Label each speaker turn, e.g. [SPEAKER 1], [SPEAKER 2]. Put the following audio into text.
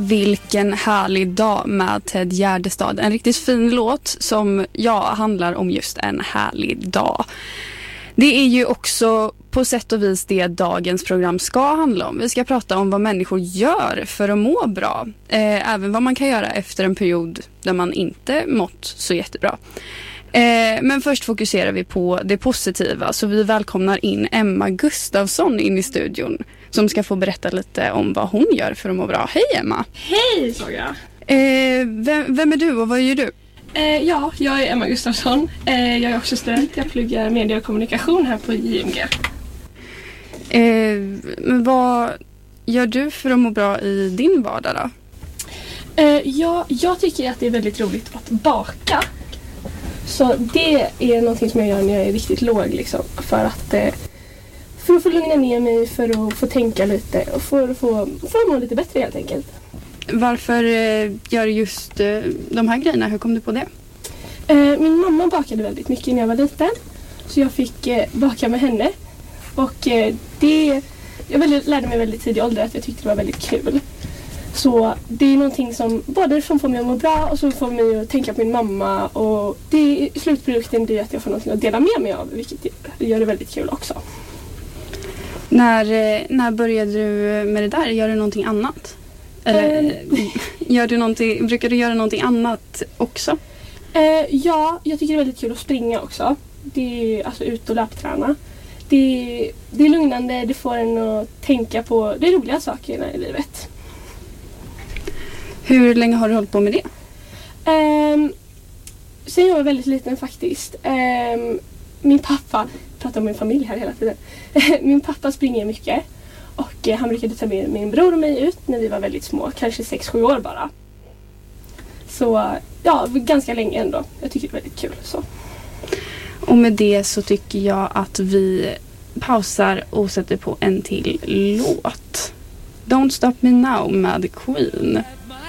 [SPEAKER 1] Vilken härlig dag med Ted Gärdestad. En riktigt fin låt som handlar om just en härlig dag. Det är ju också på sätt och vis det dagens program ska handla om. Vi ska prata om vad människor gör för att må bra. Även vad man kan göra efter en period där man inte mått så jättebra. Men först fokuserar vi på det positiva. Så vi välkomnar in Emma Gustafsson in i studion. Som ska få berätta lite om vad hon gör för att må bra. Hej Emma!
[SPEAKER 2] Hej Saga!
[SPEAKER 1] Vem är du och vad gör du?
[SPEAKER 2] Jag är Emma Gustafsson. Jag är också student. Jag pluggar media och kommunikation här på JMG.
[SPEAKER 1] Men vad gör du för att må bra i din vardag då?
[SPEAKER 2] Jag tycker att det är väldigt roligt att baka. Så det är någonting som jag gör när jag är riktigt låg liksom. För att få lugna ner mig, för att få tänka lite och för att må lite bättre helt enkelt.
[SPEAKER 1] Varför gör du just de här grejerna? Hur kom du på det?
[SPEAKER 2] Min mamma bakade väldigt mycket när jag var liten. Så jag fick baka med henne. Och jag lärde mig väldigt tidig ålder att jag tyckte det var väldigt kul. Så det är någonting som både som får mig att må bra och som får mig att tänka på min mamma. Och slutprodukten blir att jag får någonting att dela med mig av, vilket gör det väldigt kul också.
[SPEAKER 1] När började du med det där? Gör du någonting annat? Eller brukar du göra någonting annat också?
[SPEAKER 2] Ja, jag tycker det är väldigt kul att springa också. Det är alltså ut och löpträna. Det är lugnande, det får en att tänka på de roliga sakerna i livet.
[SPEAKER 1] Hur länge har du hållit på med det?
[SPEAKER 2] Sen jag var väldigt liten faktiskt. Min pappa, jag pratar om min familj här hela tiden. Min pappa springer mycket. Och han brukade ta med min bror och mig ut när vi var väldigt små. Kanske 6-7 år bara. Så ganska länge ändå. Jag tycker det är väldigt kul. Så.
[SPEAKER 1] Och med det så tycker jag att vi pausar och sätter på en till låt. Don't Stop Me Now med Queen.